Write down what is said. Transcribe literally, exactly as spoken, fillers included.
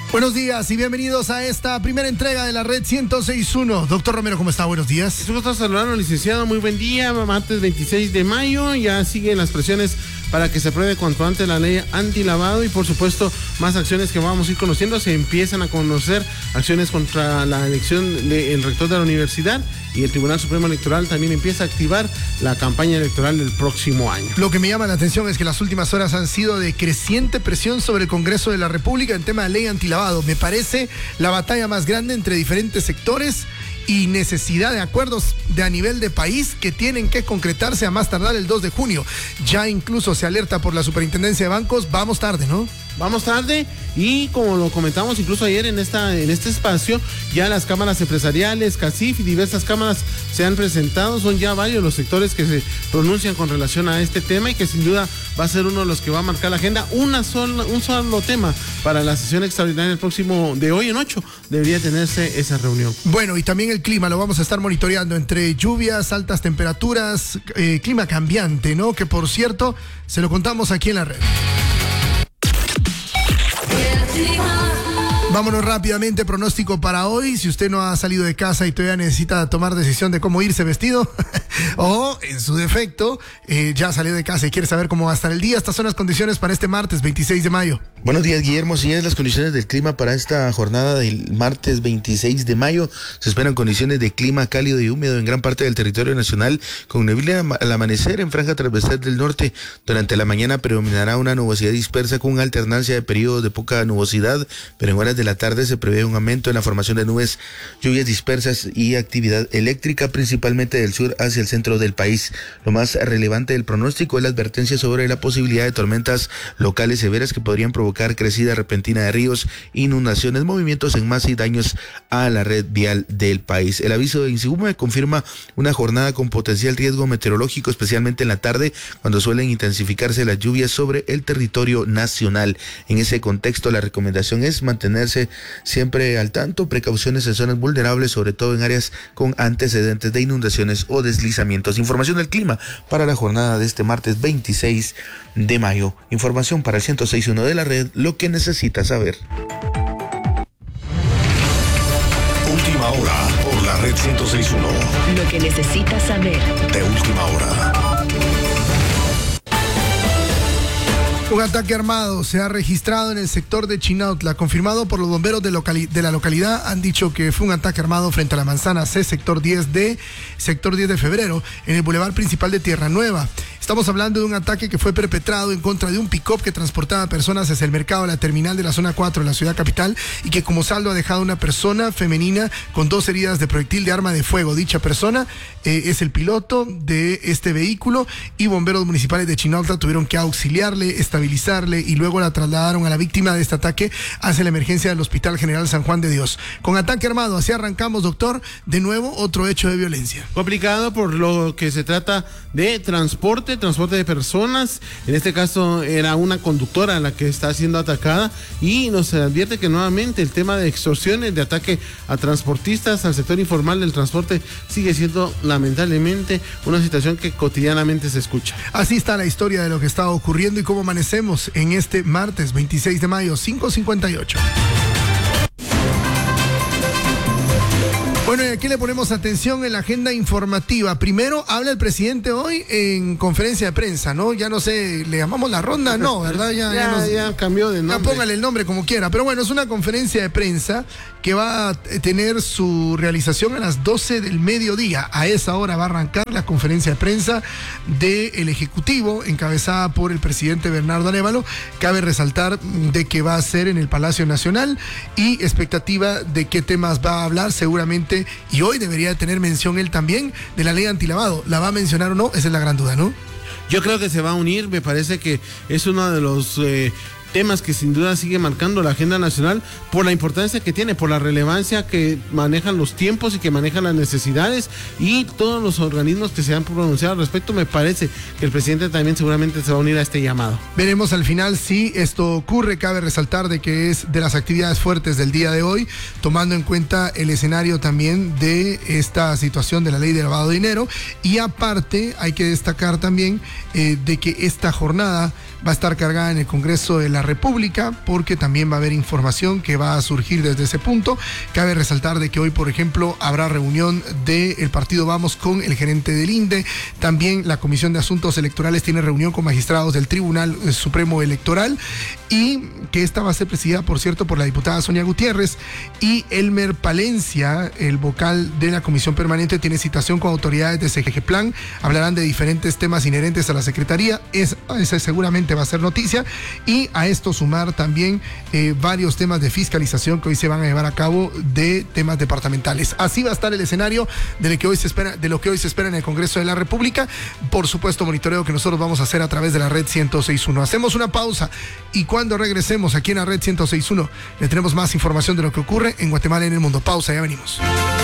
Buenos días y bienvenidos a esta primera entrega de la Red ciento seis punto uno. Doctor Romero, ¿cómo está? Buenos días. Es un gusto saludarlo, licenciado. Muy buen día. Martes veintiséis de mayo. Ya siguen las presiones para que se apruebe cuanto antes la ley antilavado y, por supuesto, más acciones que vamos a ir conociendo. Se empiezan a conocer acciones contra la elección del rector de la universidad y el Tribunal Supremo Electoral también empieza a activar la campaña electoral del próximo año. Lo que me llama la atención es que las últimas horas han sido de creciente presión sobre el Congreso de la República en tema de ley antilavado. Me parece la batalla más grande entre diferentes sectores y necesidad de acuerdos de a nivel de país que tienen que concretarse a más tardar el dos de junio. Ya incluso se alerta por la Superintendencia de Bancos, vamos tarde, ¿no? Vamos tarde y como lo comentamos incluso ayer en esta en este espacio, ya las cámaras empresariales, CACIF y diversas cámaras se han presentado. Son ya varios los sectores que se pronuncian con relación a este tema y que sin duda va a ser uno de los que va a marcar la agenda. Una sola, un solo tema para la sesión extraordinaria el próximo, de hoy en ocho, debería tenerse esa reunión. Bueno, y también el clima lo vamos a estar monitoreando entre lluvias, altas temperaturas, eh, clima cambiante, ¿no? Que por cierto, se lo contamos aquí en la red. Vámonos rápidamente, pronóstico para hoy. Si usted no ha salido de casa y todavía necesita tomar decisión de cómo irse vestido, o en su defecto, eh, ya salió de casa y quiere saber cómo va a estar el día, estas son las condiciones para este martes veintiséis de mayo. Buenos días, Guillermo. Si es las condiciones del clima para esta jornada del martes veintiséis de mayo, se esperan condiciones de clima cálido y húmedo en gran parte del territorio nacional, con neblina al amanecer en franja transversal del norte. Durante la mañana predominará una nubosidad dispersa con alternancia de periodos de poca nubosidad, pero en horas de la tarde se prevé un aumento en la formación de nubes, lluvias dispersas y actividad eléctrica, principalmente del sur hacia el centro del país. Lo más relevante del pronóstico es la advertencia sobre la posibilidad de tormentas locales severas que podrían provocar crecida repentina de ríos, inundaciones, movimientos en masa y daños a la red vial del país. El aviso de INSIGUME confirma una jornada con potencial riesgo meteorológico, especialmente en la tarde, cuando suelen intensificarse las lluvias sobre el territorio nacional. En ese contexto, la recomendación es mantenerse siempre al tanto, precauciones en zonas vulnerables, sobre todo en áreas con antecedentes de inundaciones o deslizamientos. Información del clima para la jornada de este martes veintiséis de mayo. Información para el ciento seis punto uno de la red, lo que necesita saber. Última hora por la red ciento seis punto uno. Lo que necesita saber. De última hora. Un ataque armado se ha registrado en el sector de Chinautla, confirmado por los bomberos de, locali- de la localidad. Han dicho que fue un ataque armado frente a la manzana C, sector diez de, sector diez de febrero, en el bulevar principal de Tierra Nueva. Estamos hablando de un ataque que fue perpetrado en contra de un pick-up que transportaba personas hacia el mercado de la terminal de la zona cuatro de la ciudad capital y que como saldo ha dejado una persona femenina con dos heridas de proyectil de arma de fuego. Dicha persona eh, es el piloto de este vehículo y bomberos municipales de Chinautla tuvieron que auxiliarle, estabilizarle y luego la trasladaron a la víctima de este ataque hacia la emergencia del Hospital General San Juan de Dios. Con ataque armado, así arrancamos, doctor. De nuevo, otro hecho de violencia. Complicado por lo que se trata de transporte, transporte de personas. En este caso era una conductora la que está siendo atacada y nos advierte que nuevamente el tema de extorsiones, de ataque a transportistas, al sector informal del transporte, sigue siendo lamentablemente una situación que cotidianamente se escucha. Así está la historia de lo que está ocurriendo y cómo amanecemos en este martes veintiséis de mayo, cinco cincuenta y ocho. Bueno, y aquí le ponemos atención en la agenda informativa. Primero, habla el presidente hoy en conferencia de prensa, ¿no? Ya no sé, ¿le llamamos la ronda? No, ¿verdad? Ya, ya, ya, nos, ya cambió de nombre. Ya póngale el nombre como quiera. Pero bueno, es una conferencia de prensa que va a tener su realización a las doce del mediodía. A esa hora va a arrancar la conferencia de prensa del Ejecutivo, encabezada por el presidente Bernardo Arévalo. Cabe resaltar de que va a ser en el Palacio Nacional y expectativa de qué temas va a hablar seguramente. Y hoy debería tener mención él también de la ley antilavado. ¿La va a mencionar o no? Esa es la gran duda, ¿no? Yo creo que se va a unir, me parece que es uno de los eh, temas que sin duda sigue marcando la agenda nacional por la importancia que tiene, por la relevancia que manejan los tiempos y que manejan las necesidades y todos los organismos que se han pronunciado al respecto. Me parece que el presidente también seguramente se va a unir a este llamado. Veremos al final si esto ocurre. Cabe resaltar de que es de las actividades fuertes del día de hoy, tomando en cuenta el escenario también de esta situación de la ley de lavado de dinero, y aparte hay que destacar también eh, de que esta jornada va a estar cargada en el Congreso de la República, porque también va a haber información que va a surgir desde ese punto. Cabe resaltar de que hoy, por ejemplo, habrá reunión del partido Vamos con el gerente del INDE. También la Comisión de Asuntos Electorales tiene reunión con magistrados del Tribunal Supremo Electoral, y que esta va a ser presidida, por cierto, por la diputada Sonia Gutiérrez. Y Elmer Palencia, el vocal de la Comisión Permanente, tiene citación con autoridades de Segeplan. Hablarán de diferentes temas inherentes a la Secretaría. Es, esa seguramente va a ser noticia. Y a esto sumar también eh, varios temas de fiscalización que hoy se van a llevar a cabo de temas departamentales. Así va a estar el escenario de lo que hoy se espera, de lo que hoy se espera en el Congreso de la República. Por supuesto, monitoreo que nosotros vamos a hacer a través de la red ciento seis punto uno. Hacemos una pausa y cuando regresemos aquí en la red ciento seis punto uno le tenemos más información de lo que ocurre en Guatemala y en el mundo. Pausa, ya venimos.